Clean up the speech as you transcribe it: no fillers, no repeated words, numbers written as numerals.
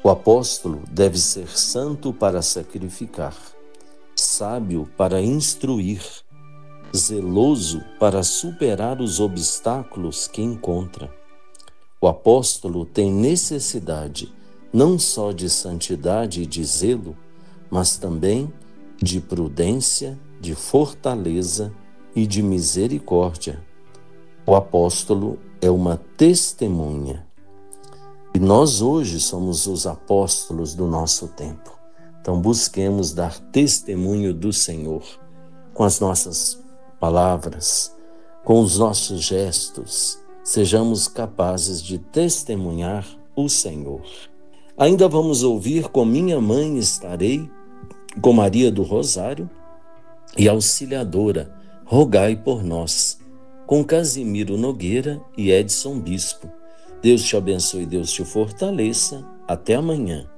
O apóstolo deve ser santo para sacrificar, sábio para instruir, zeloso para superar os obstáculos que encontra. O apóstolo tem necessidade não só de santidade e de zelo, mas também de prudência, de fortaleza e de misericórdia. O apóstolo é uma testemunha. E nós hoje somos os apóstolos do nosso tempo. Então busquemos dar testemunho do Senhor com as nossas palavras, com os nossos gestos. Sejamos capazes de testemunhar o Senhor. Ainda vamos ouvir Com Minha Mãe Estarei, com Maria do Rosário, e Auxiliadora, rogai por nós, com Casimiro Nogueira e Edson Bispo. Deus te abençoe e Deus te fortaleça. Até amanhã.